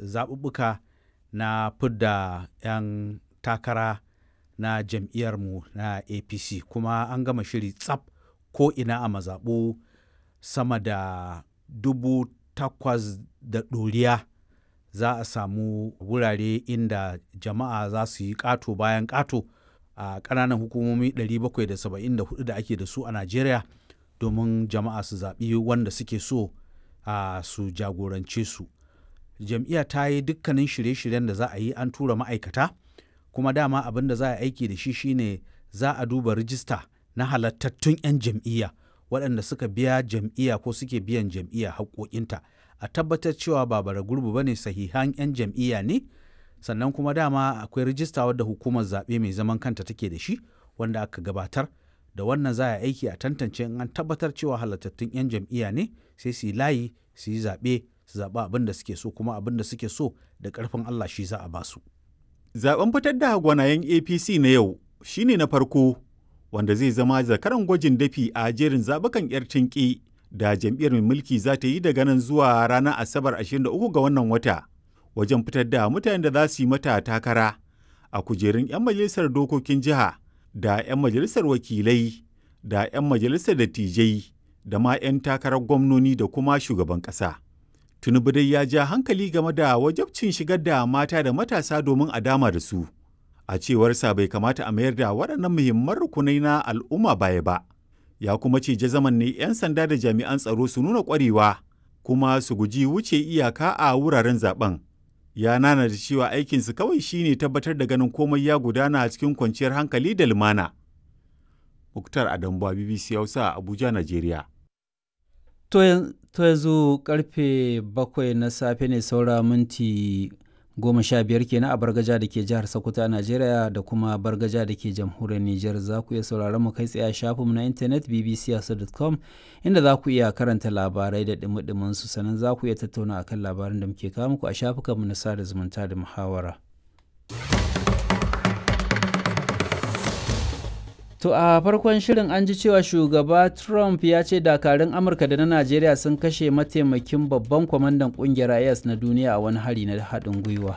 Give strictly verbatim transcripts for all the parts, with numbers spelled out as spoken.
zaɓuɓɓuka na fidda 'yan takara na jam'iyyarmu na A P C, kuma an gama shiri tsaf ko ina a mazaɓu sama da dubu takwas da ɗoriya za a samu wurare inda jama'a za su yi ƙato bayan ƙato a ƙananan hukumomi ɗari bakwai da saba'in da hudu da ake da su a Najeriya domin jama'a su zaɓi wanda suke so a su jagorance su. Jam'iyya ta yi dukkanin shirye-shiryen da za a yi, an tura ma'aikata, kuma dama abin da za a aiki da shi shine za a duba rijista na halattattun 'yan jam'iyya waɗanda suka biya jam'iyya ko suke biyan jam'iyya haƙoƙinta, a tabbatar cewa ba bara gurbu ba ne, sahihan 'yan jam'iyya ne. Sannan kuma dama akwai rijista wadda hukumar zaɓe mai zaman kanta take da shi wanda aka gabatar da wannan za a aiki a tantance, in an tabbatar cewa halattattun 'yan jam'iyya ne sai su yi layi su yi zaɓe su zaɓi abin da suke so, kuma abin da suke so da ƙarfin Allah shi za a ba su. Zaɓen fitar da gwanayen A P C na yau shi ne na farko wanda zai zama zakaran gwajin dafi a jerin zaɓukan 'yar tinƙi da jam'iyyar mai mulki za ta yi daga nan zuwa ranar Asabar ashirin da uku ga wannan wata wajen fitar da mutanen da za su yi mata takara a kujerun 'yan majalisar dokokin jiha da 'yan majalisar wakilai da 'yan majalisar dattijai da ma 'yan takarar gwamnoni da kuma shugaban ƙasa. Tinubu dai ya ja hankali game da wajabcin shigar da mata da matasa domin a dama da su. A cewarsa bai kamata a mayar da waɗannan muhimman rukunai na al'umma baya ba. Ya kuma ce jazaman ne 'yan sanda da jami'an tsaro su nuna ƙwarewa kuma su guji wuce iyaka a wuraren zaben. Ya nana da cewa aikinsu kawai shine tabbatar da ganin komai ya gudana cikin kwanciyar hankali da lumana. Muktar Adambuwa, B B C Hausa, Abuja, Najeriya. To yanzu karfe bakwai na safe ne saura minti goma sha biyar kenan a Bargaja da ke jihar Sokoto a Najeriya da kuma Bargaja da ke jamhuriyar Nijar. Za ku iya sauraron mu kai tsaye a shafinmu na intanet b b c hausa dot com inda za ku iya karanta labarai da dumi su, sannan za ku iya tattauna akan labarin da muke kawo muku a shafukanmu na sada zumunta da muhawara. To a farkon shirin an ji cewa shugaba Trump ya ce dakarun Amurka da na Najeriya sun kashe mataimakin babban kwamandan kungiyar I S na duniya a wani hari na haɗin gwiwa.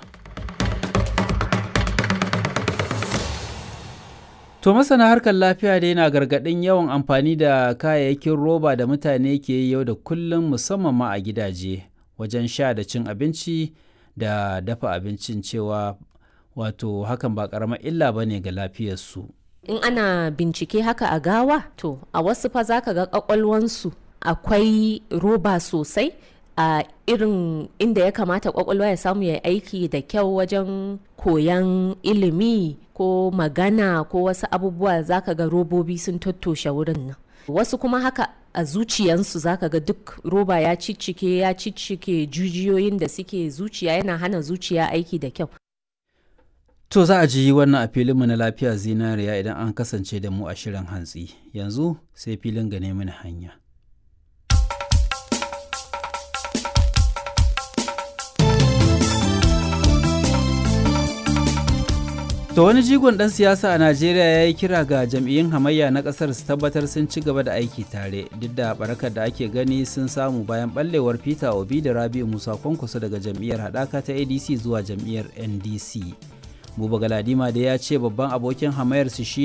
To masana harkar lafiya dai na gargaɗin yawan amfani da kayayyakin roba da mutane ke yi yau da kullum, musamman ma a gidaje wajen sha da cin abinci da dafa abincin, cewa wato hakan ba ƙaramar illa ba ne ga lafiyarsu. In ana bincike haka a gawa, to a wasu fa zaka ga kwakwalwansu akwai roba sosai a irin inda ya kamata kwakwalwa ya samu ya aiki da kyau wajen koyan ilimi ko magana ko wasu abubuwa, zaka ga robobi sun tattoshe wurin nan. Wasu kuma haka a zuciyansu zaka ga duk roba ya ciccike ya ciccike jijiyoyin da suke zuciya, yana hana zuciya aiki da kyau. To za a ji wannan a filinmu na lafiya zinariya idan an kasance da mu a shirin hantsi. Yanzu sai filin gane mini hanya. To wani jigon ɗan siyasa a Najeriya ya yi kira ga jam'iyyun hamayya na ƙasar su tabbatar sun ci gaba da aiki tare duk da barakar da ake gani sun samu bayan ɓallewar Peter Obi da Rabi'u Musa Kwankwaso daga jam'iyyar haɗaka ta A D C zuwa jam'iyyar N D C. Buba Galadima da ya ce babban abokin hamayarsu shi